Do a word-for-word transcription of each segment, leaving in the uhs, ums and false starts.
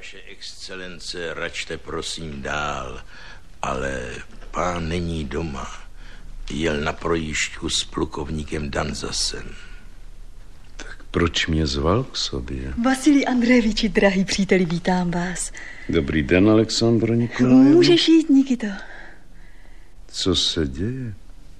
Vaše excelence, račte prosím dál, ale pán není doma. Jel na projížďku s plukovníkem Danzasem. Tak proč mě zval k sobě? Vasilij Andrejeviči, drahý příteli, vítám vás. Dobrý den, Alexandro Nikolajevno. Můžeš jít, Nikito. Co se děje?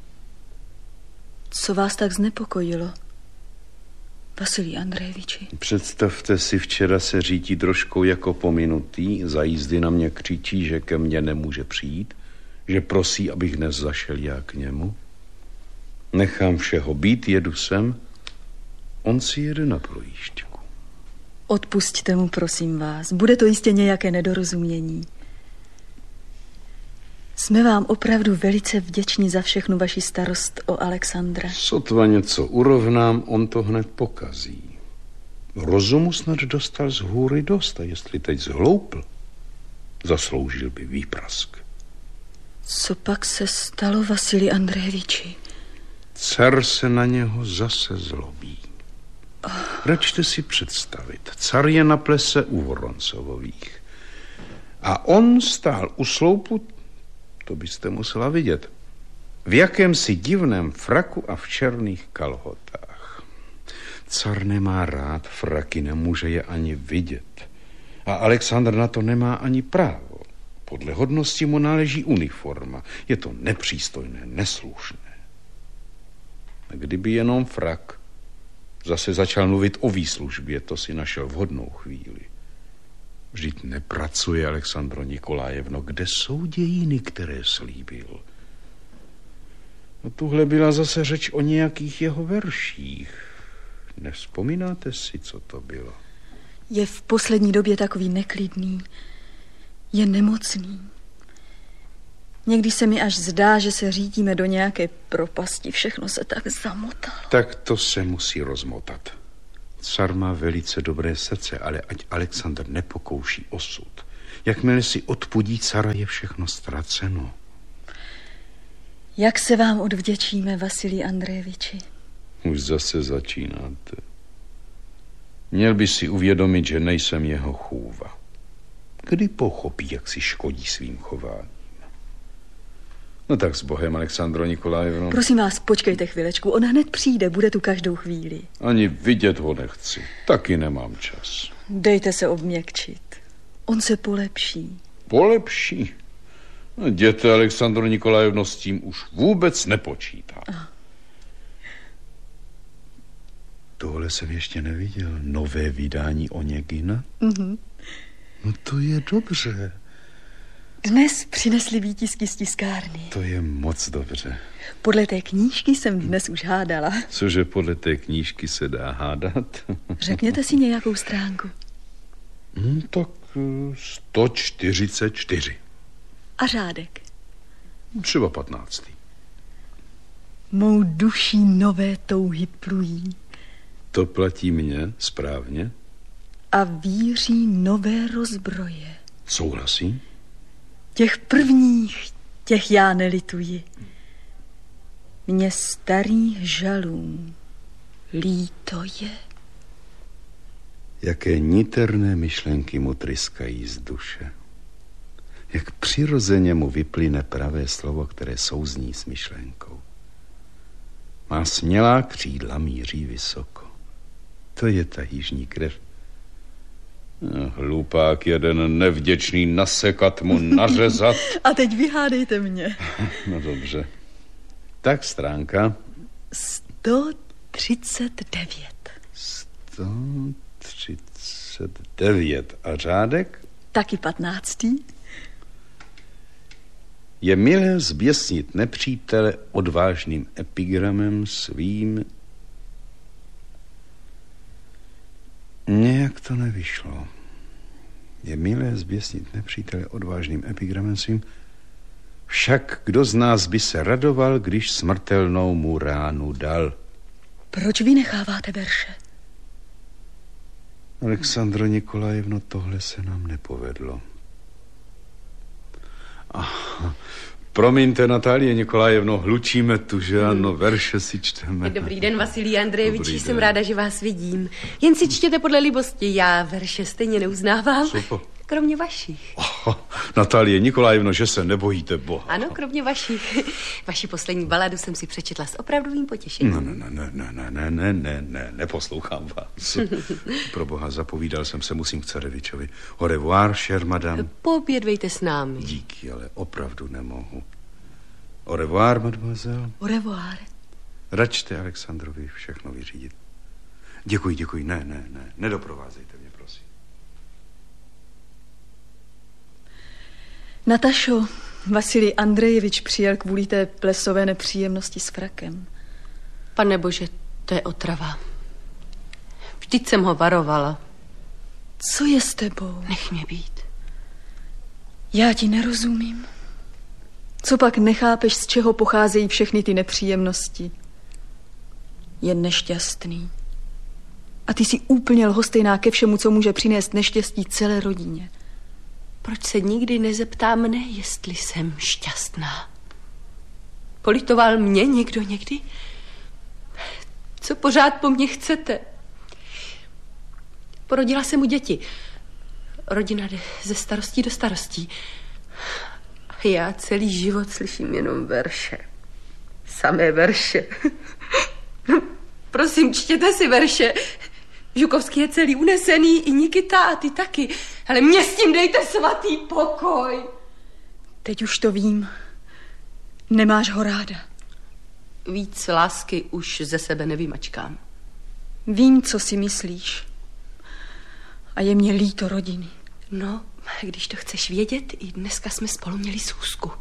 Co vás tak znepokojilo, Vasilij Andrejeviči? Představte si, včera se řítí trošku jako pominutý, za jízdy na mě křičí, že ke mně nemůže přijít, že prosí, abych dnes zašel já k němu. Nechám všeho být, jedu sem, on si jede na projížďku. Odpusťte mu, prosím vás, bude to jistě nějaké nedorozumění. Jsme vám opravdu velice vděční za všechnu vaši starost o Alexandra. Sotva něco urovnám, on to hned pokazí. Rozumu snad dostal z hůry dost, a jestli teď zhloupl, zasloužil by výprask. Co pak se stalo, Vasilij Andrejeviči? Car se na něho zase zlobí. Oh. Račte si představit, car je na plese u Voroncovových. A on stál u sloupu, to byste musela vidět, v jakémsi divném fraku a v černých kalhotách. Car nemá rád fraky, nemůže je ani vidět. A Alexandr na to nemá ani právo. Podle hodnosti mu náleží uniforma. Je to nepřístojné, neslušné. A kdyby jenom frak zase začal mluvit o výslužbě, to si našel vhodnou chvíli. Vždyť nepracuje, Alexandro Nikolajevno. Kde jsou dějiny, které slíbil? No, tuhle byla zase řeč o nějakých jeho verších. Nevzpomínáte si, co to bylo? Je v poslední době takový neklidný. Je nemocný. Někdy se mi až zdá, že se řítíme do nějaké propasti. Všechno se tak zamotalo. Tak to se musí rozmotat. Car má velice dobré srdce, ale ať Alexandr nepokouší osud. Jakmile si odpudí cara, je všechno ztraceno. Jak se vám odvděčíme, Vasilij Andrejeviči? Už zase začínáte. Měl by si uvědomit, že nejsem jeho chůva. Kdy pochopí, jak si škodí svým chováním? No tak s Bohem, Alexandro Nikolajevno. Prosím vás, počkejte chvilečku, on hned přijde, bude tu každou chvíli. Ani vidět ho nechci, taky nemám čas. Dejte se obměkčit, on se polepší. Polepší? No, jděte, Alexandro Nikolajevno, s tím už vůbec nepočítá. Ah. Tohle jsem ještě neviděl, nové vydání Oněgina. Mhm. No to je dobře. Dnes přinesli výtisky z tiskárny. To je moc dobře. Podle té knížky jsem dnes už hádala. Cože podle té knížky se dá hádat? Řekněte si nějakou stránku. Hmm, tak sto čtyřicet čtyři. A řádek? Třeba patnáctý. Mou duší nové touhy plují. To platí mně správně? A víří nové rozbroje. Souhlasí? Těch prvních, těch já nelituji. Mně starých žalů líto je. Jaké niterné myšlenky mu tryskají z duše. Jak přirozeně mu vyplyne pravé slovo, které souzní s myšlenkou. Má smělá křídla, míří vysoko. To je ta jižní krev. No, hlupák jeden nevděčný, nasekat mu, nařezat. A teď vyhádejte mě. No dobře. Tak stránka. sto třicet devět. sto třicet devět. A řádek? Taky patnáctý. Je milé zběsnit nepřítele odvážným epigramem svým. Nějak to nevyšlo. Je milé zběsnit nepřítele odvážným epigramem svým. Však kdo z nás by se radoval, když smrtelnou mu ránu dal? Proč vy necháváte verše? Alexandro Nikolajevno, tohle se nám nepovedlo. Aha, Promiňte, Natálie Nikolajevno, hlučíme tu, že ano, verše si čteme. Dobrý den, Vasilij Andrejeviči, jsem den. ráda, že vás vidím. Jen si čtěte podle libosti, já verše stejně neuznávám. Super. Kromě vašich. Oh, Natálie Nikolajevno, že se nebojíte Boha. Ano, kromě vašich. Vaši poslední baladu jsem si přečetla s opravdovým potěšením. No, ne, ne, ne, ne, ne, ne, ne, ne, neposlouchám vás. Pro Boha, zapovídal jsem se, musím k Carevičovi. Au revoir, cher madame. Poobědvejte s námi. Díky, ale opravdu nemohu. Au revoir, mademoiselle. Au revoir. Račte Alexandrovi všechno vyřídit. Děkuji, děkuji, ne, ne, ne, nedoprovázejte mě, prosím. Natašo, Vasilij Andrejevič přijel kvůli té plesové nepříjemnosti s frakem. Pane bože, to je otrava. Vždyť jsem ho varovala. Co je s tebou? Nech mě být. Já ti nerozumím. Co pak nechápeš, z čeho pocházejí všechny ty nepříjemnosti? Je nešťastný. A ty jsi úplně lhostejná ke všemu, co může přinést neštěstí celé rodině. Proč se nikdy nezeptá mne, jestli jsem šťastná? Politoval mě někdo někdy? Co pořád po mně chcete? Porodila jsem mu děti. Rodina jde ze starostí do starostí. A já celý život slyším jenom verše. Samé verše. Prosím, čtěte si verše. Žukovský je celý unesený, i Nikita a ty taky. Ale mě s tím dejte svatý pokoj. Teď už to vím. Nemáš ho ráda. Víc lásky už ze sebe nevymačkám. Vím, co si myslíš. A je mě líto rodiny. No, když to chceš vědět, i dneska jsme spolu měli schůzku.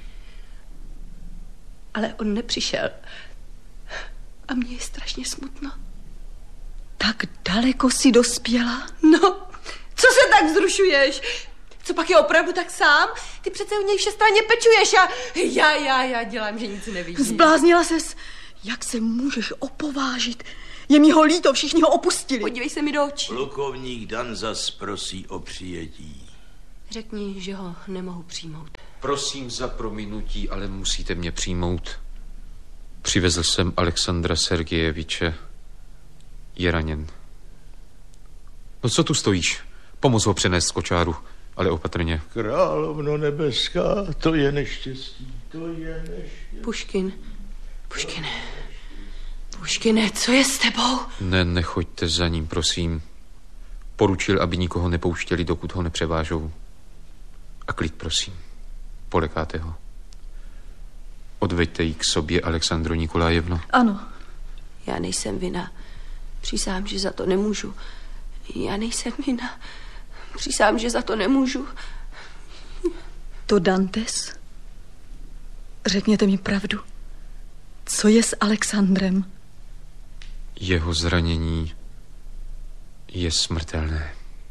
Ale on nepřišel. A mně je strašně smutno. Tak daleko si dospěla? No, co se tak vzrušuješ? Co pak je opravdu tak sám? Ty přece o něj všestranně pečuješ a já, já, já dělám, že nic nevidím. Zbláznila ses? Jak se můžeš opovážit? Je mi ho líto, všichni ho opustili. Podívej se mi do očí. Plukovník Dan zas prosí o přijetí. Řekni, že ho nemohu přijmout. Prosím za prominutí, ale musíte mě přijmout. Přivezl jsem Alexandra Sergejeviče. Je raněn. No co tu stojíš? Pomoz ho přenést z kočáru, ale opatrně. Královno nebeská, to je neštěstí, to je neštěstí. Puškin, Puškine, Puškine, co je s tebou? Ne, nechoďte za ním, prosím. Poručil, aby nikoho nepouštěli, dokud ho nepřevážou. A klid, prosím. Polekáte ho. Odveďte ji k sobě, Alexandro Nikolajevno. Ano. Já nejsem vina. Přísám, že za to nemůžu. Já nejsem vina. Přísám, že za to nemůžu. To Dantes? Řekněte mi pravdu. Co je s Alexandrem? Jeho zranění je smrtelné.